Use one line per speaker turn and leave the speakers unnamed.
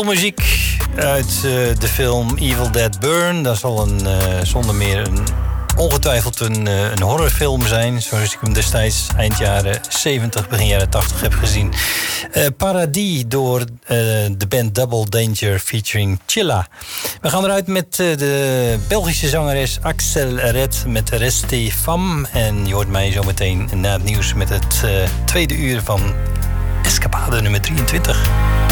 Muziek uit de film Evil Dead Burn. Dat zal zonder meer ongetwijfeld een horrorfilm zijn, zoals ik hem destijds eind jaren 70, begin jaren 80 heb gezien. Paradis door de band Double Danger featuring Chilla. We gaan eruit met de Belgische zangeres Axel Red met Restez Femme. En je hoort mij zometeen na het nieuws met het tweede uur van Escapade nummer 23.